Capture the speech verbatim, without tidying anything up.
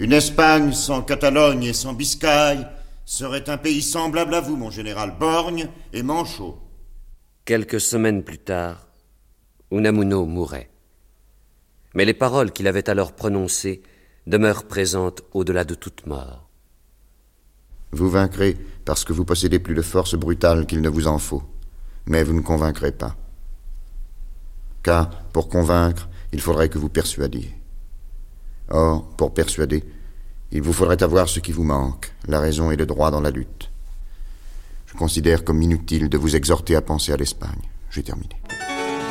Une Espagne sans Catalogne et sans Biscaye serait un pays semblable à vous, mon général, borgne et manchot. Quelques semaines plus tard, Unamuno mourait. Mais les paroles qu'il avait alors prononcées demeurent présentes au-delà de toute mort. Vous vaincrez parce que vous possédez plus de force brutale qu'il ne vous en faut. Mais vous ne convaincrez pas. Car, pour convaincre, il faudrait que vous persuadiez. Or, pour persuader, il vous faudrait avoir ce qui vous manque, la raison et le droit dans la lutte. Je considère comme inutile de vous exhorter à penser à l'Espagne. J'ai terminé.